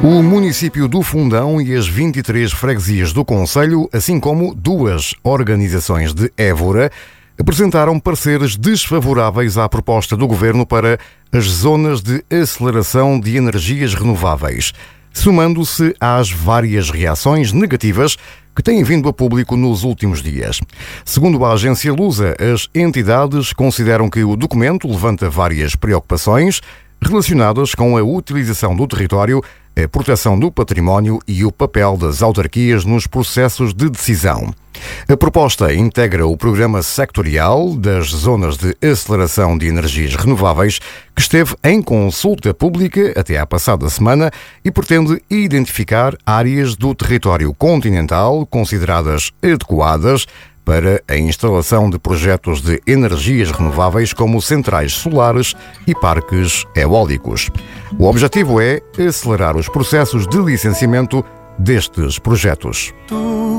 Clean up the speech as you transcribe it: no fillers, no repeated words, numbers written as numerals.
O município do Fundão e as 23 freguesias do concelho, assim como duas organizações de Évora, apresentaram pareceres desfavoráveis à proposta do governo para as zonas de aceleração de energias renováveis, somando-se às várias reações negativas que têm vindo a público nos últimos dias. Segundo a agência Lusa, as entidades consideram que o documento levanta várias preocupações relacionadas com a utilização do território, a proteção do património e o papel das autarquias nos processos de decisão. A proposta integra o programa sectorial das zonas de aceleração de energias renováveis, que esteve em consulta pública até à passada semana e pretende identificar áreas do território continental consideradas adequadas para a instalação de projetos de energias renováveis como centrais solares e parques eólicos. O objetivo é acelerar os processos de licenciamento destes projetos.